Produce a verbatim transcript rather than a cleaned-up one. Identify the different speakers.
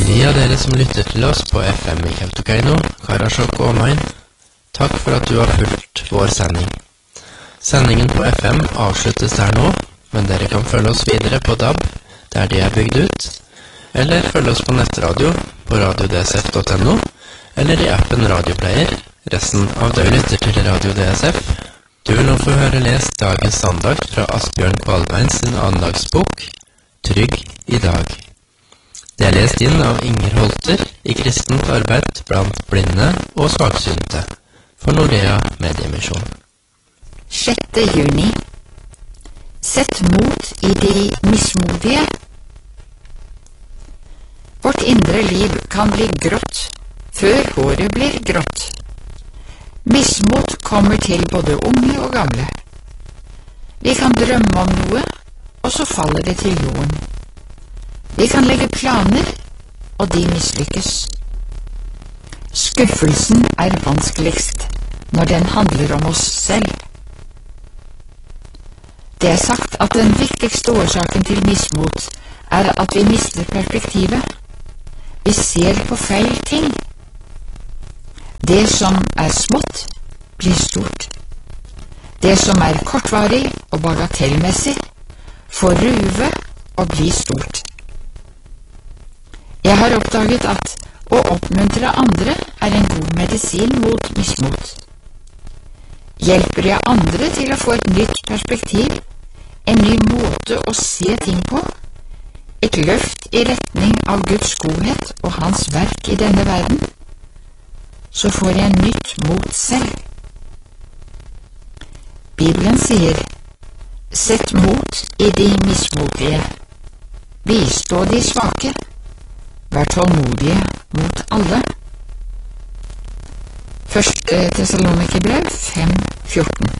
Speaker 1: de av dere som lytter til oss på F M i Kautokeino, Karasjok og omegn, takk for at du har fulgt vår sending. Sendingen på F M avsluttes her nå, men dere kan følge oss videre på D A B, der de er bygd ut, eller følge oss på nettradio på radio d s f dot n o, eller i appen Radioplayer, resten av døgnet lytter til Radio D S F. Du vil nå få høre lest dagens andakt fra Asbjørn Kvalbein sin andagsbok, Trygg i dag. Det er lest inn av Inger Holter i kristent arbeid blant blinde og svaksynte for Nordea Mediemisjon.
Speaker 2: sjette juni. Sett mot i de mismodige. Vårt indre liv kan bli grått før håret blir grått. Mismot kommer til både unge og gamle. Vi kan drømme om noe, og så faller det til jorden. Vi kan legge planer, og de mislykkes. Skuffelsen er vanskeligst når den handler om oss selv. Det er sagt at den viktigste årsaken til mismot er at vi mister perspektivet. Vi ser på feil ting. Det som er smått, blir stort. Det som er kortvarig og bagatellmessig, får ruve og bli stort. Jeg har oppdaget at å oppmuntre andre er en god medisin mot mismot. Hjelper jeg andre til å få et nytt perspektiv, en ny måte å se ting på, et løft i retning av Guds godhet og hans verk i denne verden, så får jeg nytt mot selv. Bibelen sier, sett mot i de mismodige, bistå de svake, vær tålmodige mot alle. Første Tessalonikerbrev fem fjorten.